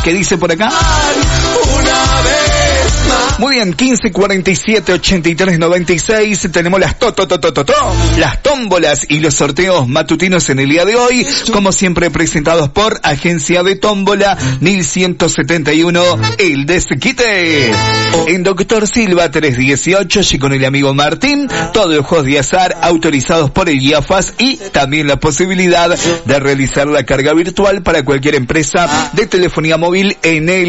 ¿Qué dice por acá? Muy bien, 1547 83 96. Tenemos las las tómbolas y los sorteos matutinos en el día de hoy, como siempre presentados por Agencia de Tómbola 1171 El Desquite. En Doctor Silva 318 y con el amigo Martín, todos los juegos de azar autorizados por el IAFAS y también la posibilidad de realizar la carga virtual para cualquier empresa de telefonía móvil en el